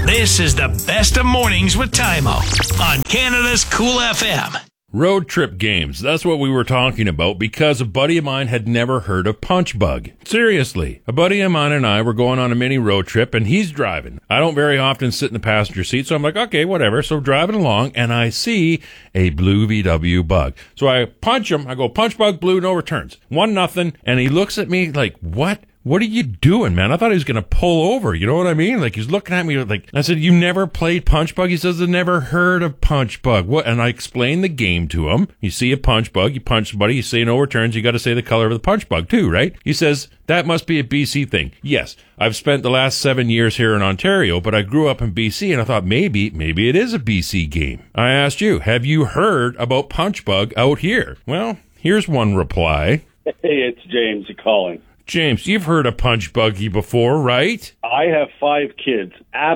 This is the best of mornings with Tymo on Canada's Cool FM. Road trip games. That's what we were talking about because a buddy of mine had never heard of Punch Bug. Seriously. A buddy of mine and I were going on a mini road trip and he's driving. I don't very often sit in the passenger seat, so I'm like, okay, whatever. So driving along and I see a blue VW Bug. So I punch him. I go, Punch Bug, blue, no returns. 1-0. And he looks at me like, what? What are you doing, man? I thought he was going to pull over. You know what I mean? Like, he's looking at me like, I said, you never played Punch Bug? He says, I've never heard of Punch Bug. What? And I explained the game to him. You see a Punch Bug, you punch somebody, you say no returns, you got to say the color of the Punch Bug too, right? He says, that must be a BC thing. Yes, I've spent the last 7 years here in Ontario, but I grew up in BC and I thought maybe it is a BC game. I asked you, have you heard about Punch Bug out here? Well, here's one reply. Hey, it's James calling. James, you've heard of Punch Buggy before, right? I have 5 kids.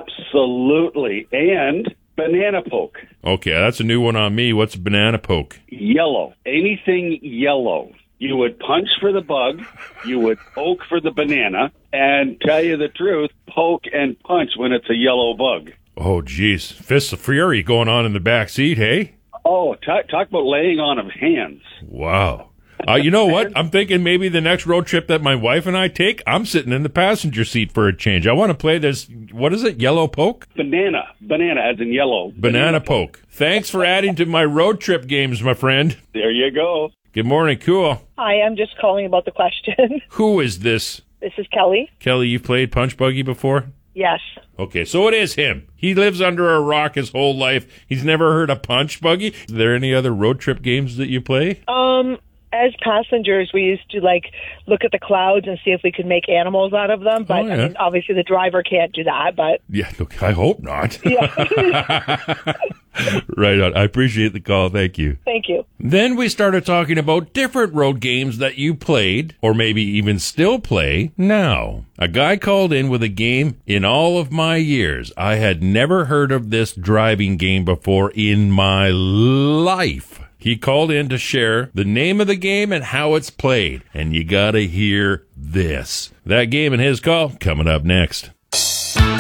Absolutely. And banana poke. Okay, that's a new one on me. What's a banana poke? Yellow. Anything yellow. You would punch for the bug, you would poke for the banana, and tell you the truth, poke and punch when it's a yellow bug. Oh, geez. Fists of fury going on in the back seat, hey? Oh, talk about laying on of hands. Wow. You know what? I'm thinking maybe the next road trip that my wife and I take, I'm sitting in the passenger seat for a change. I want to play this, what is it, yellow poke? Banana as in yellow. Banana poke. Thanks for adding to my road trip games, my friend. There you go. Good morning, cool. Hi, I'm just calling about the question. Who is this? This is Kelly. Kelly, you've played Punch Buggy before? Yes. Okay, so it is him. He lives under a rock his whole life. He's never heard of Punch Buggy. Is there any other road trip games that you play? As passengers, we used to look at the clouds and see if we could make animals out of them. But I mean, obviously, the driver can't do that. But yeah, look, I hope not. Yeah. Right on. I appreciate the call. Thank you. Thank you. Then we started talking about different road games that you played, or maybe even still play now. A guy called in with a game in all of my years. I had never heard of this driving game before in my life. He called in to share the name of the game and how it's played. And you gotta hear this. That game and his call coming up next.